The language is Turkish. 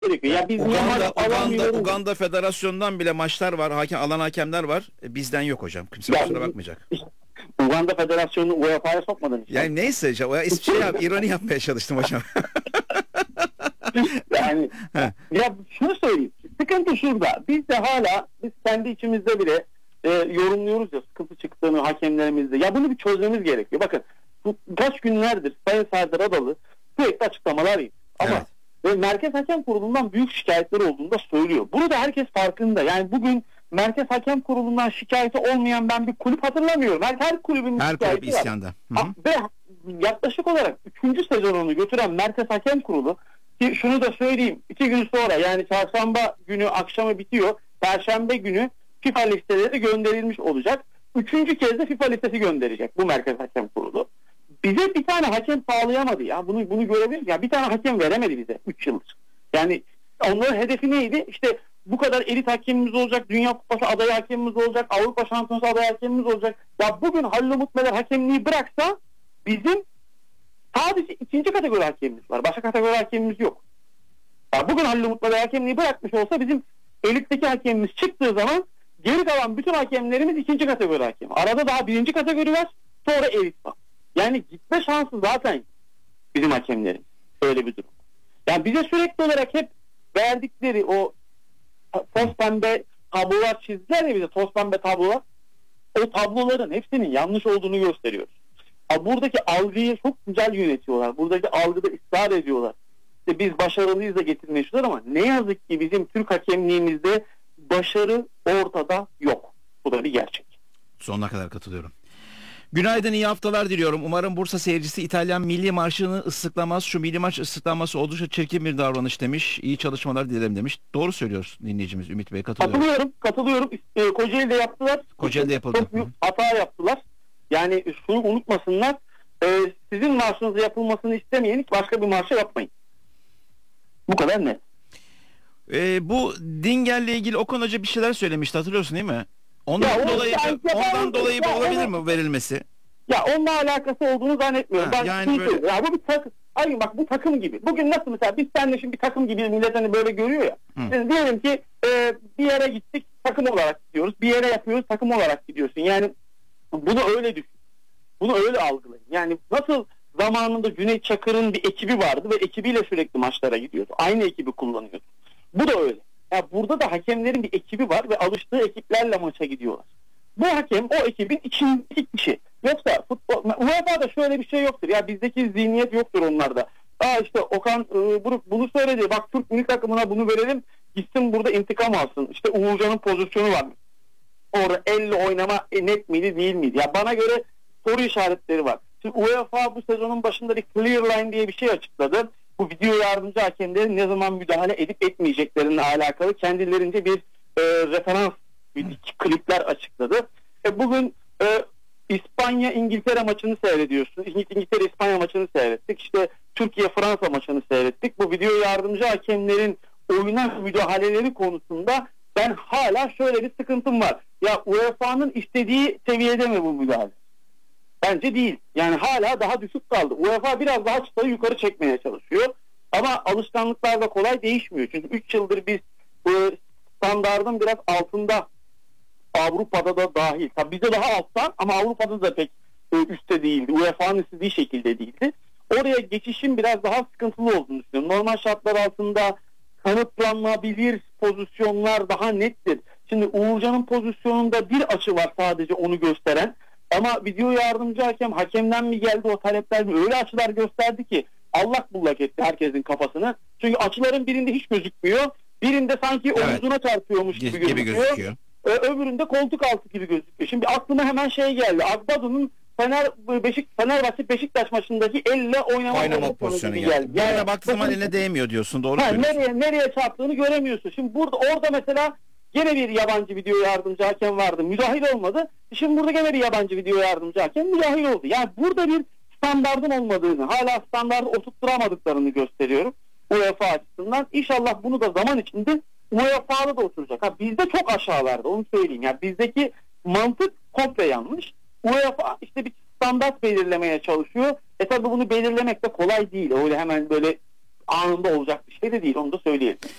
gerekiyor. Yani Ya biz niye maç alamıyoruz? Uganda Federasyon'dan bile maçlar var, alan hakemler var. Bizden yok hocam. Kimse Ya, kusura bakmayacak. Uganda Federasyonu'nu UEFA'ya sokmadın işte. Yani neyse hocam, espri ironi yapmaya çalıştım hocam. Yani Heh. ya şunu söyleyeyim. Sıkıntı şurada. Biz kendi içimizde bile yorumluyoruz ya sıkıntı çıktığını hakemlerimizde. Ya bunu bir çözmemiz gerekiyor. Bakın bu kaç günlerdir Sayın Serdar Adalı sürekli açıklamalar yapıyor. Ama Evet. ve Merkez Hakem Kurulu'ndan büyük şikayetler olduğunu da söylüyor. Bunu da herkes farkında. Yani bugün Merkez Hakem Kurulu'ndan şikayeti olmayan ben bir kulüp hatırlamıyorum. Her kulübün Her şikayeti kulüp var. isyanda. Hı hı. Ve yaklaşık olarak 3. sezonunu götüren Merkez Hakem Kurulu, ki şunu da söyleyeyim, 2 gün sonra yani çarşamba günü akşamı bitiyor. Perşembe günü FIFA listeleri gönderilmiş olacak. 3. kez de FIFA listesi gönderecek bu Merkez Hakem Kurulu. Bize bir tane hakem sağlayamadı ya. Bunu görebiliriz. Ya bir tane hakem veremedi bize 3 yıldır. Yani onların hedefi neydi? İşte bu kadar elit hakemimiz olacak, Dünya Kupası adayı hakemimiz olacak, Avrupa Şampiyonası adayı hakemimiz olacak. Ya bugün Halil Umut Meler hakemliği bıraksa bizim sadece 2. kategori hakemimiz var. Başka kategori hakemimiz yok. Ya bugün Halil Umut Meler hakemliği bırakmış olsa bizim elitteki hakemimiz çıktığı zaman geri kalan bütün hakemlerimiz 2. kategori hakemi. Arada daha 1. kategori var, sonra elit var. Yani gitme şansı zaten bizim hakemlerin. Öyle bir durum. Yani bize sürekli olarak hep verdikleri o toz pembe tablolar çizdiler ya, bize toz pembe tablolar. O tabloların hepsinin yanlış olduğunu gösteriyoruz. Buradaki algıyı çok güzel yönetiyorlar. Buradaki algıda ısrar ediyorlar. İşte biz başarılıyız da getirmeye çalışıyorlar ama ne yazık ki bizim Türk hakemliğimizde başarı ortada yok. Bu da bir gerçek. Sonuna kadar katılıyorum. Günaydın, iyi haftalar diliyorum. Umarım Bursa seyircisi İtalyan milli marşını ıslıklamaz. Şu milli marş ıslıklaması oldukça çirkin bir davranış demiş. İyi çalışmalar dilerim demiş. Doğru söylüyor dinleyicimiz Ümit Bey. Katılıyorum. Kocaeli'de yaptılar. Kocaeli'de yapıldı. Çok büyük hata yaptılar. Yani şunu unutmasınlar. Sizin marşınızı yapılmasını istemeyen hiç başka bir marşı yapmayın. Bu kadar net. Bu Dingel'le ilgili Okan Hoca bir şeyler söylemişti, hatırlıyorsun değil mi? Ondan dolayı bu olabilir mi verilmesi? Ya onunla alakası olduğunu zannetmiyorum. Yani böyle... Ya bu bir takım. Hayır bak, bu takım gibi. Bugün nasıl mesela biz seninle şimdi bir takım gibi, millet hani böyle görüyor ya. Yani diyelim ki bir yere gittik, takım olarak gidiyoruz. Bir yere yapıyoruz, takım olarak gidiyorsun. Yani bunu öyle düşün. Bunu öyle algılayın. Yani nasıl zamanında Cüneyt Çakır'ın bir ekibi vardı ve ekibiyle sürekli maçlara gidiyordu. Aynı ekibi kullanıyordu. Bu da öyle. Ya burada da hakemlerin bir ekibi var ve alıştığı ekiplerle maça gidiyorlar. Bu hakem o ekibin içindeki kişi. Yoksa UEFA'da şöyle bir şey yoktur. Ya bizdeki zihniyet yoktur onlarda. İşte Okan Buruk bunu söyledi. Bak Türk milli takımına bunu verelim. Gitsin burada intikam alsın. İşte Uğurcan'ın pozisyonu var. Orada elle oynama net miydi değil miydi? Ya bana göre soru işaretleri var. Şimdi UEFA bu sezonun başında bir clear line diye bir şey açıkladı. Bu video yardımcı hakemlerin ne zaman müdahale edip etmeyeceklerinle alakalı kendilerince bir referans, bir klipler açıkladı. Bugün İspanya-İngiltere maçını seyrediyorsun. İngiltere-İspanya maçını seyrettik. İşte Türkiye-Fransa maçını seyrettik. Bu video yardımcı hakemlerin oyuna müdahaleleri konusunda ben hala şöyle bir sıkıntım var. Ya UEFA'nın istediği seviyede mi bu müdahale? Bence değil. Yani hala daha düşük kaldı. UEFA biraz daha çıtayı yukarı çekmeye çalışıyor. Ama alışkanlıklar da kolay değişmiyor. Çünkü 3 yıldır biz standardın biraz altında, Avrupa'da da dahil. Tabii bize daha alttan ama Avrupa'da da pek üstte değildi. UEFA'nın istediği şekilde değildi. Oraya geçişin biraz daha sıkıntılı olduğunu düşünüyorum. Normal şartlar altında kanıtlanabilir pozisyonlar daha nettir. Şimdi Uğurcan'ın pozisyonunda bir açı var sadece onu gösteren. Ama video yardımcı hakemden mi geldi o talepler mi? Öyle açılar gösterdi ki allak bullak etti herkesin kafasını. Çünkü açıların birinde hiç gözükmüyor. Birinde sanki omuzuna çarpıyormuş gibi gözüküyor. Öbüründe koltuk altı gibi gözüküyor. Şimdi aklıma hemen şey geldi. Akbadu'nun Fenerbahçe Beşiktaş maçındaki elle oynama pozisyonu geldi. Yani baktığı zaman eline değmiyor diyorsun. Doğru söylüyorsun. Nereye çarptığını göremiyorsun. Şimdi orada mesela gene bir yabancı video yardımcı hakem vardı. Müdahil olmadı. Şimdi burada gene bir yabancı video yardımcı hakem müdahil oldu. Yani burada bir standardın olmadığını, hala standardı oturtturamadıklarını gösteriyorum UEFA açısından. İnşallah bunu da zaman içinde UEFA'da da oturacak. Bizde çok aşağılarda, onu söyleyeyim. Yani bizdeki mantık komple yanlış. UEFA işte bir standart belirlemeye çalışıyor. Tabi bunu belirlemek de kolay değil. Öyle hemen böyle anında olacak bir şey de değil. Onu da söyleyelim.